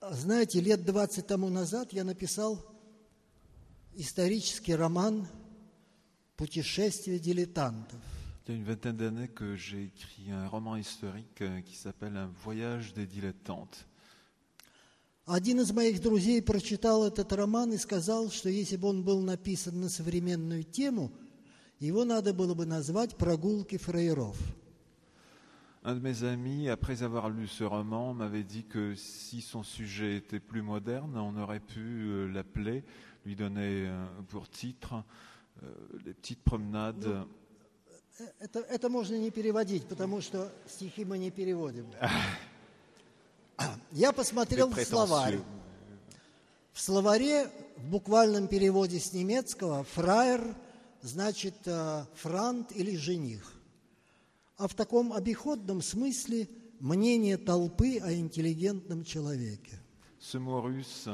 Знаете, лет 20 тому назад я написал исторический роман «Путешествие дилетантов». Il y a une vingtaine d'années que j'ai écrit un roman historique qui s'appelle Un voyage des dilettantes. Один из моих друзей прочитал этот роман и сказал, что если бы он был написан на современную тему, его надо было бы назвать «Прогулки фраеров». Un de mes amis, après avoir lu ce roman, m'avait dit que si son sujet était plus moderne, on aurait pu l'appeler, lui donner pour titre les petites promenades. Это можно не переводить, потому что стихи мы не переводим. Я посмотрел в словарь. В словаре, в буквальном переводе с немецкого, «фраер» значит «франт» или «жених». А в таком обиходном смысле мнение толпы о интеллигентном человеке. Ce mot russe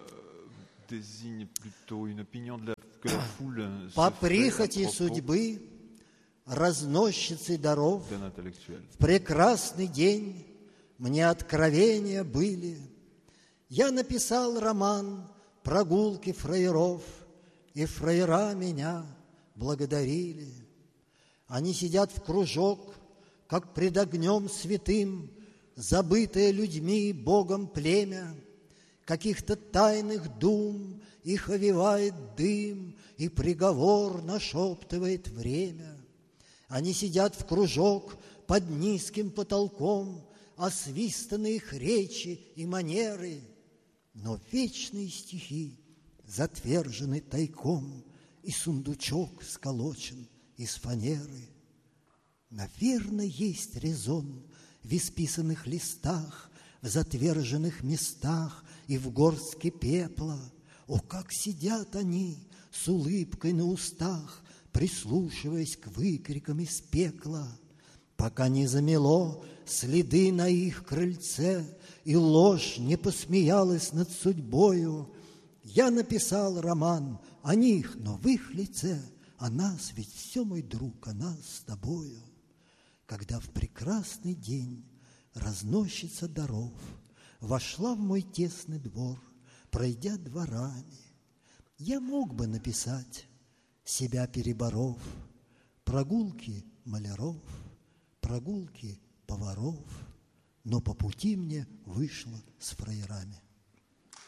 désigne plutôt une opinion que la foule se По fait прихоти à propos судьбы, разносчицы даров, d'un intellectuel. в прекрасный день мне откровения были. Я написал роман «Прогулки фраеров», и фраера меня благодарили. Они сидят в кружок, как пред огнем святым, забытое людьми Богом племя. Каких-то тайных дум их овевает дым, и приговор нашептывает время. Они сидят в кружок под низким потолком, освистаны их речи и манеры, но вечные стихи затвержены тайком, и сундучок сколочен из фанеры. Наверно, есть резон в исписанных листах, в затверженных местах и в горстке пепла. О, как сидят они с улыбкой на устах, прислушиваясь к выкрикам из пекла, пока не замело следы на их крыльце, и ложь не посмеялась над судьбою. Я написал роман о них, но в их лице о нас, ведь все, мой друг, о нас с тобою. Когда в прекрасный день разносчица даров вошла в мой тесный двор, пройдя дворами, я мог бы написать, себя переборов, прогулки маляров, прогулки поваров, но по пути мне вышло с фраерами.